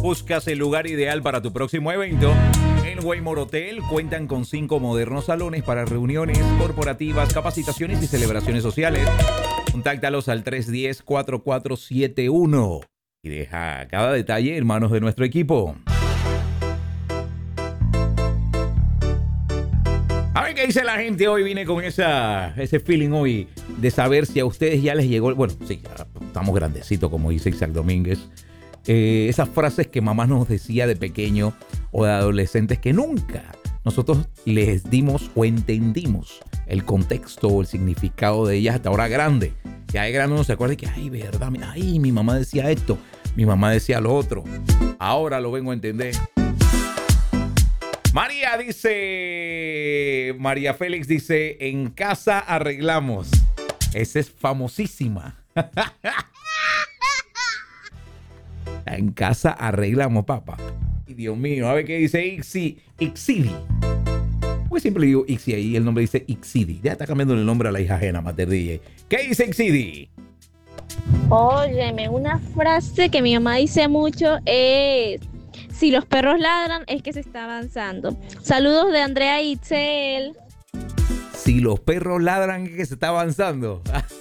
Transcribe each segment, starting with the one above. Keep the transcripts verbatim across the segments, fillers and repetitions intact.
¿Buscas el lugar ideal para tu próximo evento? En Waymore Hotel cuentan con cinco modernos salones para reuniones corporativas, capacitaciones y celebraciones sociales. Contáctalos al tres uno cero, cuatro cuatro siete uno y deja cada detalle en manos de nuestro equipo. A ver qué dice la gente hoy. Vine con esa, ese feeling hoy de saber si a ustedes ya les llegó. Bueno, sí, estamos grandecitos, como dice Isaac Domínguez. Eh, esas frases que mamá nos decía de pequeño o de adolescentes que nunca nosotros les dimos o entendimos el contexto o el significado de ellas hasta ahora grande. Ya de grande uno se acuerda que, ay, verdad, ay, mi mamá decía esto, mi mamá decía lo otro. Ahora lo vengo a entender. María dice, María Félix dice, en casa arreglamos. Esa es famosísima. En casa arreglamos, papá. Y Dios mío, a ver qué dice Ixi, Ixidi. Pues siempre le digo Ixi ahí, el nombre dice Ixidi. Ya está cambiando el nombre a la hija ajena, Mater D J. ¿Qué dice Ixidi? Óyeme, una frase que mi mamá dice mucho es: si los perros ladran es que se está avanzando. Saludos de Andrea Itzel. Si los perros ladran es que se está avanzando.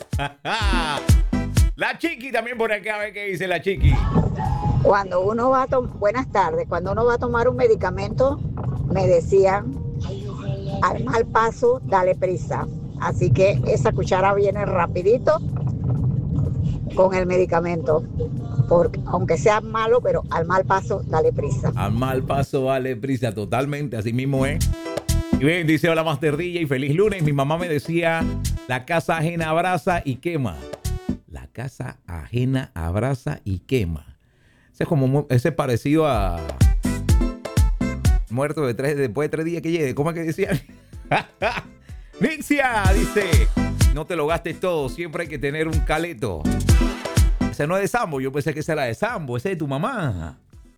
La Chiqui también por acá, a ver qué dice la Chiqui. Cuando uno va a tomar, buenas tardes, cuando uno va a tomar un medicamento, me decían, al mal paso, dale prisa. Así que esa cuchara viene rapidito con el medicamento. Porque, aunque sea malo, pero al mal paso, dale prisa. Al mal paso, dale prisa, totalmente, así mismo es. Y bien, dice, hola Master D J y feliz lunes. Mi mamá me decía, la casa ajena abraza y quema. La casa ajena abraza y quema. Ese es como, ese es parecido a muerto de tres, después de tres días que llegue. ¿Cómo es que decían? Nixia dice, no te lo gastes todo, siempre hay que tener un caleto. Ese no es de Sambo, yo pensé que ese era de Sambo, ese es de tu mamá.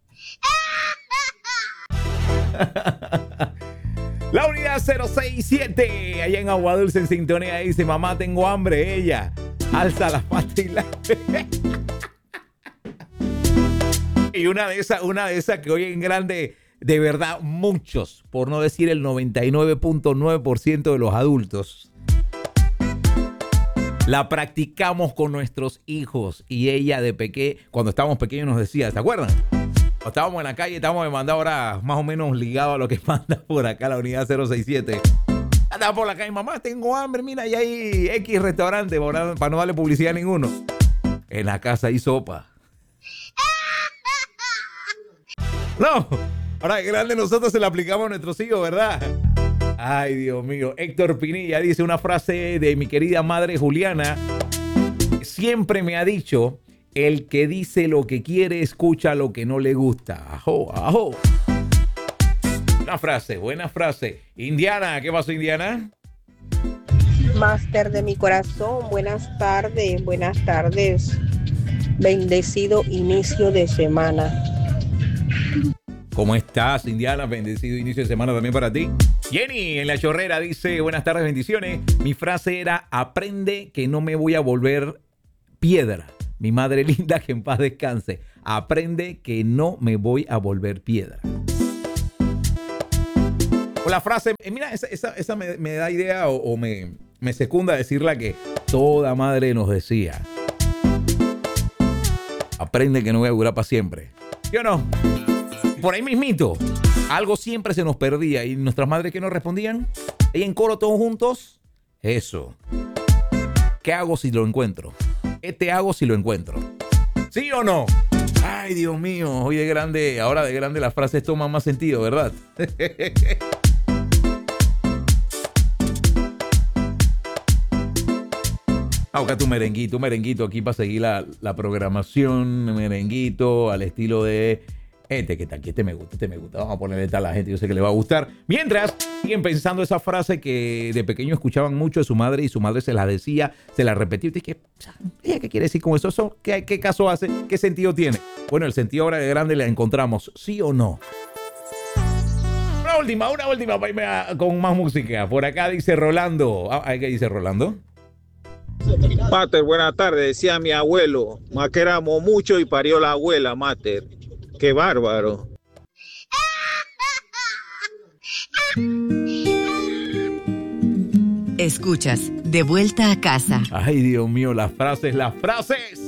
La unidad cero seis siete, allá en Agua Dulce en sintonía, dice, mamá, tengo hambre, ella. Alza las patas y la... Y una de esas, una de esas que hoy en grande, de verdad, muchos, por no decir el noventa y nueve punto nueve por ciento de los adultos, la practicamos con nuestros hijos. Y ella de pequeño, cuando estábamos pequeños nos decía, ¿se acuerdan? Cuando estábamos en la calle, estábamos demandando ahora más o menos ligado a lo que manda por acá la unidad cero seis siete. Andaba por la calle, mamá, tengo hambre, mira, y hay X restaurante para, para no darle publicidad a ninguno. En la casa hay sopa. No, ahora grande nosotros se la aplicamos a nuestros hijos, ¿verdad? Ay, Dios mío. Héctor Pinilla dice una frase de mi querida madre Juliana. Siempre me ha dicho, el que dice lo que quiere, escucha lo que no le gusta. Ajo, ajo. Buena frase, buena frase. Indiana, ¿qué pasó, Indiana? Máster de mi corazón, buenas tardes, buenas tardes. Bendecido inicio de semana. ¿Cómo estás, Indiana? Bendecido inicio de semana también para ti. Jenny en La Chorrera dice, buenas tardes, bendiciones. Mi frase era, aprende que no me voy a volver piedra. Mi madre linda, que en paz descanse. Aprende que no me voy a volver piedra. O la frase, eh, mira, esa, esa, esa me, me da idea o, o me, me secunda decirla que toda madre nos decía. Aprende que no voy a durar para siempre. ¿Sí o no? Por ahí mismito, algo siempre se nos perdía. ¿Y nuestras madres qué nos respondían? ¿Y en coro todos juntos? Eso. ¿Qué hago si lo encuentro? ¿Qué te hago si lo encuentro? ¿Sí o no? Ay, Dios mío, hoy de grande, ahora de grande las frases toman más sentido, ¿verdad? Acá tu merenguito, merenguito aquí para seguir la, la programación, merenguito al estilo de este que tal, que este me gusta, este me gusta. Vamos a ponerle esta a la gente, yo sé que le va a gustar. Mientras, siguen pensando esa frase que de pequeño escuchaban mucho de su madre y su madre se la decía, se la repetía. ¿Y qué, ella qué quiere decir con eso? ¿Eso qué, ¿Qué caso hace? ¿Qué sentido tiene? Bueno, el sentido ahora de grande la encontramos, ¿sí o no? Una última, una última para irme a, con más música. Por acá dice Rolando. Ah, ¿qué dice Rolando? Mater, buenas tardes. Decía mi abuelo, maqueramos mucho y parió la abuela, Mater. Qué bárbaro. Escuchas De Vuelta a Casa. Ay, Dios mío, las frases, las frases.